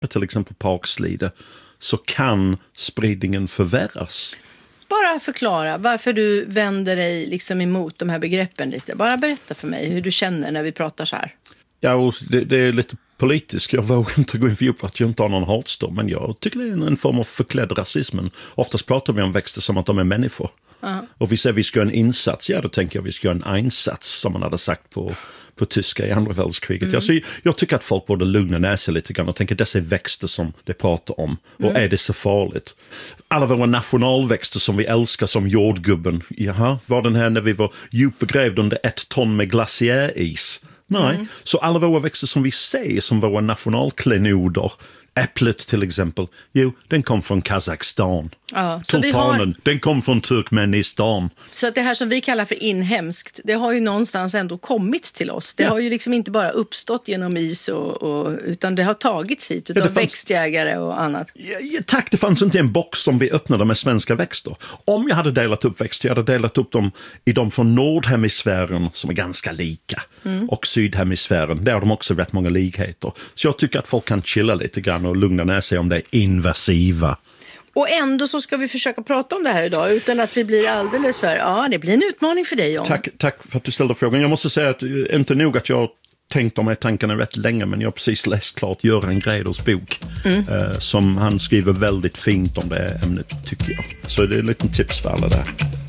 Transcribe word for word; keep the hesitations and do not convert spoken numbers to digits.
till exempel parkslide, så kan spridningen förvärras. Bara förklara varför du vänder dig liksom emot de här begreppen lite. Bara berätta för mig hur du känner när vi pratar så här. Ja, och det, det är lite politiskt. Jag vågar inte gå in för djupt att jag inte har någon hatstorm, men jag tycker det är en, en form av förklädd rasismen. Oftast pratar vi om växter som att de är människor. Uh-huh. Och vi säger vi ska göra en insats. Ja, då tänker jag vi ska göra en einsats, som man hade sagt på, på tyska i andra världskriget. Mm. Alltså, jag tycker att folk borde lugna ner sig lite grann och tänka dessa är växter som de pratar om. Och mm. är det så farligt? Alla våra nationalväxter som vi älskar, som jordgubben. Jaha, var den här när vi var djupbegrävd under ett ton med glaciäris? Nej, mm. så alla våra växter som vi ser som våra nationalklenoder, äpplet till exempel, jo, den kom från Kazakstan. Ja, så vi har... den kom från Turkmenistan. Så att det här som vi kallar för inhemskt, det har ju någonstans ändå kommit till oss. Det ja. har ju liksom inte bara uppstått genom is, och, och, utan det har tagits hit utav ja, fanns... växtjägare och annat. Ja, ja, tack, det fanns inte en box som vi öppnade med svenska växter. Om jag hade delat upp växter, jag hade delat upp dem i de från nordhemisfären som är ganska lika. Mm. Och sydhemisfären, där har de också rätt många likheter. Så jag tycker att folk kan chilla lite grann och lugna ner sig om det är invasiva. Och ändå så ska vi försöka prata om det här idag utan att vi blir alldeles för... Ja, det blir en utmaning för dig, John. Tack, tack för att du ställde frågan. Jag måste säga att inte nog att jag tänkt om de här tankarna rätt länge, men jag har precis läst klart Göran Greiders bok mm. eh, som han skriver väldigt fint om det ämnet, tycker jag. Så det är en liten tips för alla där.